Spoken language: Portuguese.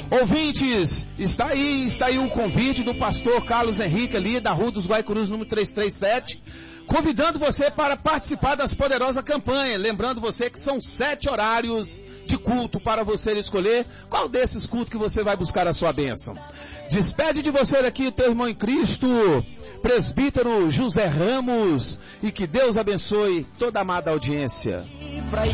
Ouvintes, está aí o convite do pastor Carlos Henrique ali da Rua dos Guaicurus, número 337, convidando você para participar das poderosas campanhas. Lembrando você que são 7 horários de culto para você escolher qual desses cultos que você vai buscar a sua bênção. Despede de você aqui o teu irmão em Cristo, presbítero José Ramos, e que Deus abençoe toda a amada audiência.